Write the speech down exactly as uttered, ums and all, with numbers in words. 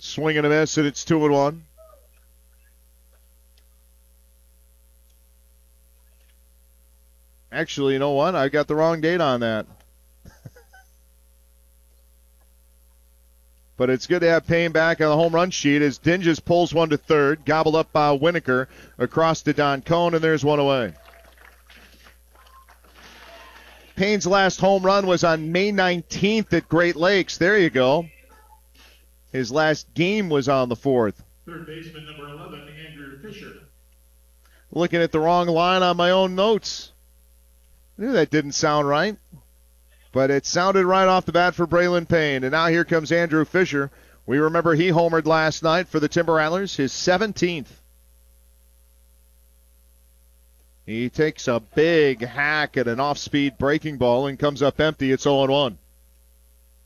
Swing and a miss, and it's two and one. Actually, you know what? I got the wrong date on that. But it's good to have Payne back on the home run sheet as Dinges pulls one to third, gobbled up by Winokur across to Don Cohn, and there's one away. Payne's last home run was on May nineteenth at Great Lakes. There you go. His last game was on the fourth. Third baseman number eleven, Andrew Fisher. Looking at the wrong line on my own notes. I knew that didn't sound right. But it sounded right off the bat for Braylon Payne. And now here comes Andrew Fisher. We remember he homered last night for the Timber Rattlers, his seventeenth. He takes a big hack at an off-speed breaking ball and comes up empty. It's oh and one.